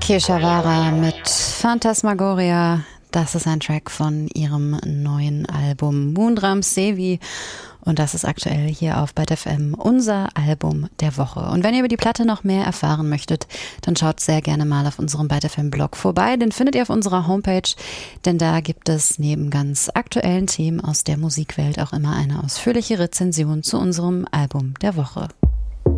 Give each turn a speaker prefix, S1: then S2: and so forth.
S1: Keshavara mit Phantasmagoria. Das ist ein Track von ihrem neuen Album Moondrum Sevi. Und das ist aktuell hier auf Byte FM unser Album der Woche. Und wenn ihr über die Platte noch mehr erfahren möchtet, dann schaut sehr gerne mal auf unserem Byte FM Blog vorbei. Den findet ihr auf unserer Homepage, denn da gibt es neben ganz aktuellen Themen aus der Musikwelt auch immer eine ausführliche Rezension zu unserem Album der Woche.